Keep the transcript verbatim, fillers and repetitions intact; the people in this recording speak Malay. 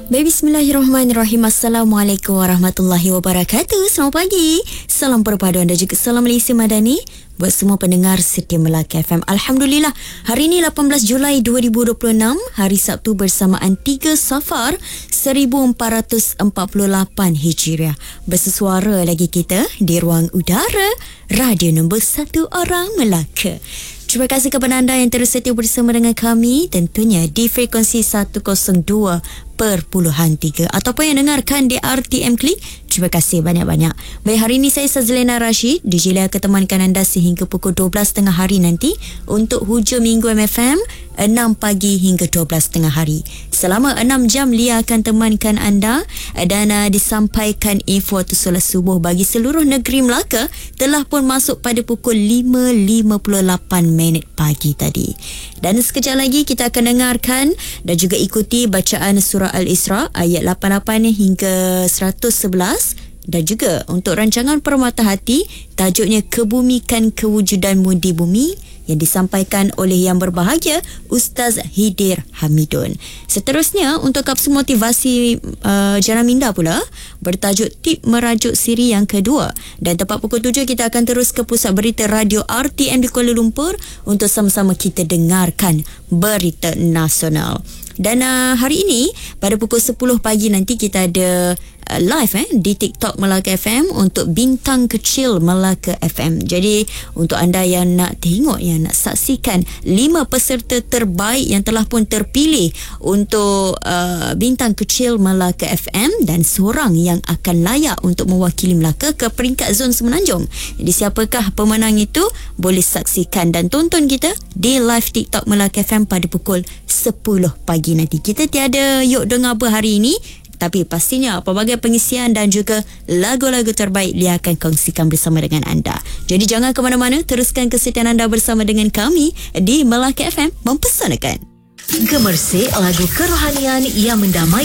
Baik, bismillahirrahmanirrahim. Assalamualaikum warahmatullahi wabarakatuh. Selamat pagi. Salam perpaduan dan juga salam Malaysia Madani buat semua pendengar setia Melaka F M. Alhamdulillah, hari ini lapan belas Julai dua ribu dua puluh enam, hari Sabtu bersamaan tiga Safar seribu empat ratus empat puluh lapan Hijriah. Bersesuara lagi kita di ruang udara radio nombor satu orang Melaka. Terima kasih kepada anda yang terus setia bersama dengan kami, tentunya di frekuensi seratus dua perpuluhan tiga ataupun yang dengarkan di R T M Klik. Terima kasih banyak-banyak. Baik, hari ini saya Sazlina Rashid D J Lia akan temankan anda sehingga pukul dua belas tengah hari nanti untuk hujung minggu M F M enam pagi hingga dua belas tengah hari. Selama enam jam Lia akan temankan anda dan uh, disampaikan info atau solat subuh bagi seluruh negeri Melaka telah pun masuk pada pukul lima lima puluh lapan minit pagi tadi. Dan sekejap lagi kita akan dengarkan dan juga ikuti bacaan surah Al-Isra ayat lapan puluh lapan hingga seratus sebelas. Dan juga untuk rancangan Permata Hati, tajuknya Kebumikan Kewujudanmu di Bumi, yang disampaikan oleh yang berbahagia Ustaz Hidir Hamidun. Seterusnya untuk kapsul motivasi uh, Jana Minda pula bertajuk Tip Merajuk Siri yang kedua. Dan tepat pukul tujuh kita akan terus ke pusat berita radio R T M di Kuala Lumpur untuk sama-sama kita dengarkan berita nasional. Dan uh, hari ini pada pukul sepuluh pagi nanti kita ada uh, live eh, di TikTok Melaka F M untuk Bintang Kecil Melaka F M. Jadi untuk anda yang nak tengok, yang nak saksikan lima peserta terbaik yang telah pun terpilih untuk uh, Bintang Kecil Melaka F M dan seorang yang akan layak untuk mewakili Melaka ke peringkat zon Semenanjung. Jadi siapakah pemenang itu, boleh saksikan dan tonton kita di live TikTok Melaka F M pada pukul sepuluh pagi nanti. Kita tiada yuk dengar apa hari ini, tapi pastinya pelbagai pengisian dan juga lagu-lagu terbaik Lia akan kongsikan bersama dengan anda. Jadi jangan ke mana-mana, teruskan kesetiaan anda bersama dengan kami di Melaka F M mempersanakan. Gemersik lagu kerohanian yang mendamai